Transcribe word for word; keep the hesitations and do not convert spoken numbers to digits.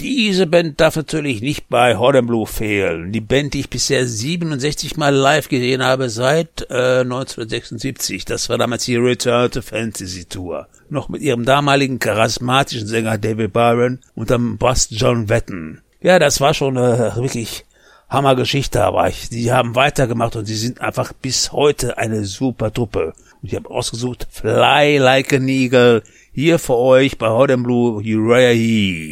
Diese Band darf natürlich nicht bei Hot and Blue fehlen. Die Band, die ich bisher siebenundsechzig Mal live gesehen habe seit äh, neunzehnhundertsechsundsiebzig. Das war damals die Return to Fantasy Tour. Noch mit ihrem damaligen charismatischen Sänger David Byron und am Bass John Wetton. Ja, das war schon eine wirklich Hammergeschichte, aber ich, die haben weitergemacht und sie sind einfach bis heute eine super Truppe. Und ich habe ausgesucht Fly Like an Eagle hier für euch bei Hot and Blue Uriah Heep.